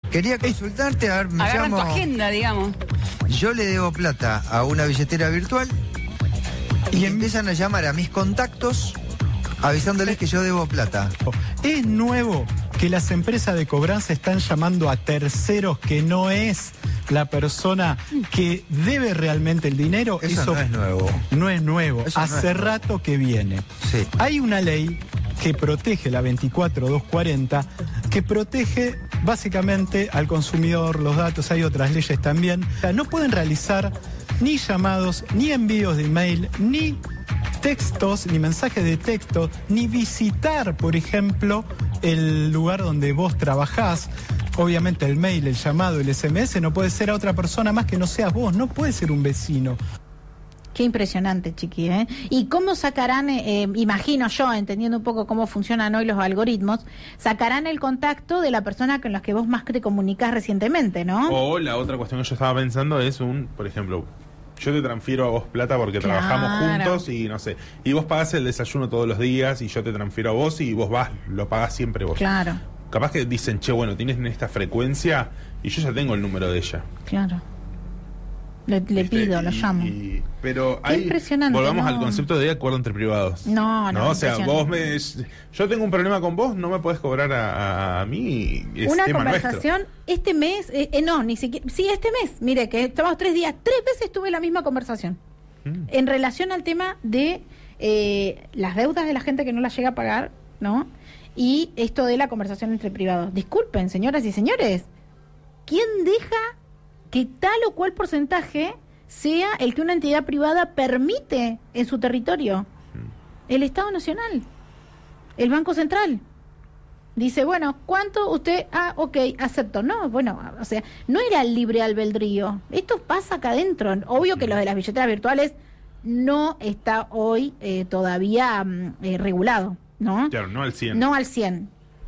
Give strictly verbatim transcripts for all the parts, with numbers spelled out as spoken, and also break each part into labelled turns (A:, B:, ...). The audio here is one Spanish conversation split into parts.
A: Quería consultarte, a ver, me
B: Agarran
A: llamo...
B: tu agenda, digamos.
A: Yo le debo plata a una billetera virtual y empiezan a llamar a mis contactos avisándoles que yo debo plata.
C: Es nuevo que las empresas de cobranza están llamando a terceros que no es la persona que debe realmente el dinero.
A: Eso,
C: Eso
A: no es nuevo.
C: No es nuevo.
A: Eso no
C: Hace
A: es nuevo.
C: rato que viene.
A: Sí.
C: Hay una ley que protege, la veinticuatro mil doscientos cuarenta, que protege básicamente al consumidor, los datos. Hay otras leyes también. O sea, no pueden realizar ni llamados, ni envíos de email, ni textos, ni mensajes de texto, ni visitar, por ejemplo, el lugar donde vos trabajás. Obviamente el mail, el llamado, el ese eme ese no puede ser a otra persona más que no seas vos, no puede ser un vecino.
D: Qué impresionante, Chiqui, ¿eh? ¿Y cómo sacarán, eh, imagino yo, entendiendo un poco cómo funcionan hoy los algoritmos, sacarán el contacto de la persona con la que vos más te comunicás recientemente, ¿no?
E: O la otra cuestión que yo estaba pensando es un, por ejemplo, yo te transfiero a vos plata porque
D: Claro.
E: trabajamos juntos y no sé, y vos pagás el desayuno todos los días y yo te transfiero a vos y vos vas, lo pagás siempre vos.
D: Claro,
E: Capaz que dicen, che, bueno, tienes esta frecuencia y yo ya tengo el número de ella.
D: claro. Le, le
E: ¿Viste?
D: pido, lo
E: Y-
D: llamo.
E: y- pero
D: Qué
E: ahí
D: impresionante,
E: volvamos
D: ¿no?
E: al concepto de acuerdo entre privados.
D: No, no,
E: O sea,
D: impresionante.
E: vos me... Yo tengo un problema con vos, no me podés cobrar a, a, a mí. Es
D: Una
E: tema
D: conversación,
E: nuestro.
D: este mes, eh, eh, no, ni siquiera, sí, este mes, mire, que estamos tres días, tres veces tuve la misma conversación.
E: Mm.
D: En relación al tema de eh, las deudas de la gente que no las llega a pagar, ¿no? Y esto de la conversación entre privados. Disculpen, señoras y señores, ¿quién deja que tal o cual porcentaje sea el que una entidad privada permite en su territorio? El Estado Nacional, el Banco Central. Dice, bueno, ¿cuánto usted? Ah, ok, acepto. No, bueno, o sea, no era el libre albedrío. Esto pasa acá adentro. Obvio que lo de las billeteras virtuales no está hoy eh, todavía mm, eh, regulado, ¿no?
E: Claro, no al cien.
D: No al cien.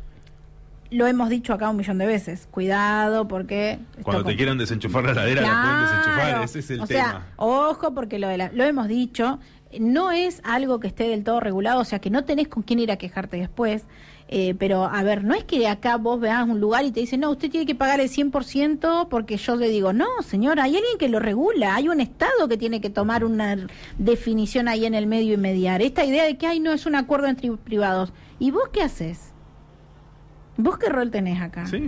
D: Lo hemos dicho acá un millón de veces. Cuidado porque... esto
E: Cuando te
D: con-
E: quieran desenchufar la heladera, la pueden desenchufar. Ese es el
D: o
E: tema.
D: sea, ojo porque lo, de la- lo hemos dicho, no es algo que esté del todo regulado, o sea que no tenés con quién ir a quejarte después. Eh, pero, a ver, no es que acá vos veas un lugar y te dicen, no, usted tiene que pagar el cien por ciento porque yo le digo, no, señora, hay alguien que lo regula, hay un Estado que tiene que tomar una definición ahí en el medio y mediar. Esta idea de que, ay, no, es un acuerdo entre privados. ¿Y vos qué haces? ¿Vos qué rol tenés acá?
E: Sí.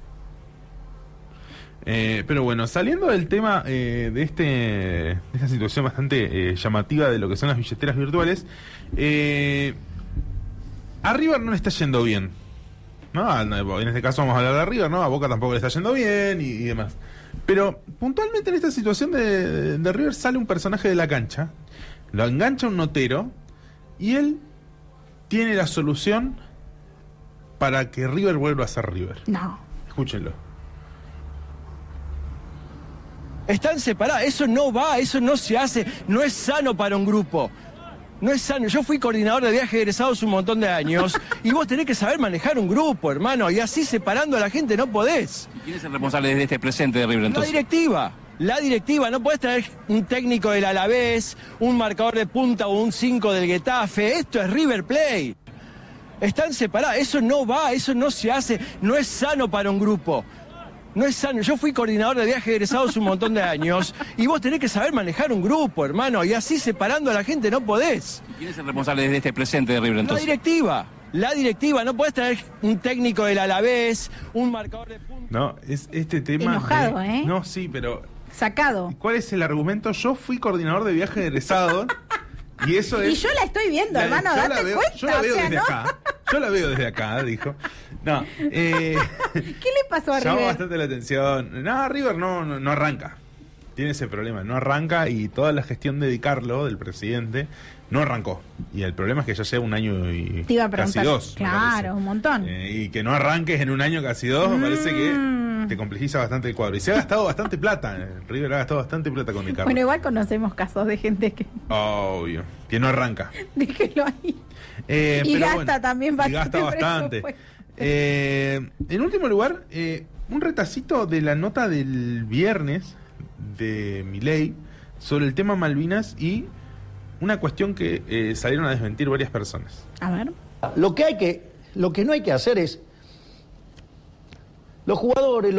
E: Eh, pero bueno, saliendo del tema eh, de este de esta situación bastante eh, llamativa de lo que son las billeteras virtuales, eh, a River no le está yendo bien, ¿no? En este caso vamos a hablar de River, ¿no? A Boca tampoco le está yendo bien y, y demás. Pero puntualmente en esta situación de, de River sale un personaje de la cancha, lo engancha un notero y él tiene la solución para que River vuelva a ser River.
D: No.
E: Escúchenlo.
F: Están separados, eso no va, eso no se hace, no es sano para un grupo. No es sano. Yo fui coordinador de viajes egresados un montón de años y vos tenés que saber manejar un grupo, hermano, y así separando a la gente no podés.
G: ¿Quién es el responsable de este presente de River
F: La
G: entonces?
F: directiva, la directiva, no podés traer un técnico del Alavés, un marcador de punta o un cinco del Getafe, esto es River Plate. Están separados, eso no va, eso no se hace, no es sano para un grupo. No es sano. Yo fui coordinador de viajes egresados un montón de años y vos tenés que saber manejar un grupo, hermano, y así separando a la gente no podés.
G: ¿Quién es el responsable de este presente de River
F: La
G: entonces?
F: directiva, la directiva, no podés traer un técnico del Alavés, un marcador de punta.
E: No, es este tema.
D: Enojado,
E: de-
D: ¿eh?
E: No, sí, pero.
D: Sacado.
E: ¿Cuál es el argumento? Yo fui coordinador de viaje egresado y eso es.
D: Y yo la estoy viendo,
E: la-
D: hermano,
E: yo la
D: date
E: veo-
D: cuenta.
E: Yo la veo
D: o sea,
E: desde
D: ¿no?
E: acá. Yo la veo desde acá, dijo. No, eh.
D: ¿Qué le pasó a
E: Llama
D: River?
E: bastante la atención. No, River no, no, no arranca. Tiene ese problema, no arranca y toda la gestión de Di Carlo, del presidente, no arrancó. Y el problema es que ya lleva un año y
D: Te iba a
E: casi
D: preguntar.
E: dos. me
D: Claro,
E: parece.
D: un montón.
E: Eh, y que no arranques en un año casi dos, me parece que
D: Mm.
E: te complejiza bastante el cuadro. Y se ha gastado bastante plata. eh, River ha gastado bastante plata con Di Carlo.
D: Bueno, igual conocemos casos de gente que
E: Obvio, que no arranca.
D: déjelo ahí.
E: Eh,
D: Y
E: pero
D: gasta
E: bueno,
D: también
E: y
D: bastante
E: gasta bastante.
D: presupuesto.
E: Eh, en último lugar, eh, un retacito de la nota del viernes de Milei sobre el tema Malvinas y una cuestión que eh, salieron a desmentir varias personas.
D: A ver.
H: Lo que hay que, lo que no hay que hacer es los jugadores,